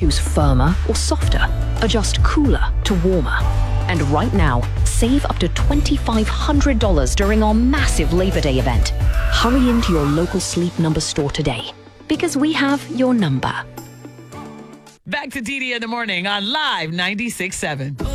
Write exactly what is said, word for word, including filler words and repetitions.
choose firmer or softer, adjust cooler to warmer. And right now, save up to two thousand five hundred dollars during our massive Labor Day event. Hurry into your local Sleep Number store today, because we have your number. Back to D D in the morning on Live ninety-six point seven.